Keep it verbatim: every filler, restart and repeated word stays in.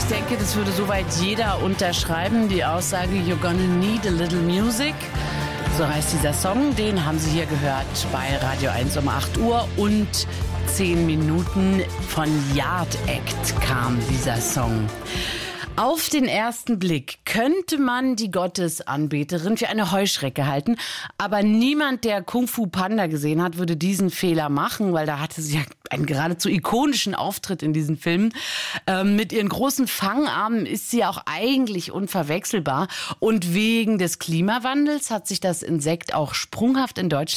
Ich denke, das würde soweit jeder unterschreiben. Die Aussage, you're gonna need a little music. So heißt dieser Song. Den haben Sie hier gehört bei Radio eins um acht Uhr und zehn Minuten. Von Yard Act kam dieser Song. Auf den ersten Blick könnte man die Gottesanbeterin für eine Heuschrecke halten, aber niemand, der Kung Fu Panda gesehen hat, würde diesen Fehler machen, weil da hatte sie ja einen geradezu ikonischen Auftritt in diesen Filmen. Ähm, mit ihren großen Fangarmen ist sie auch eigentlich unverwechselbar und wegen des Klimawandels hat sich das Insekt auch sprunghaft in Deutschland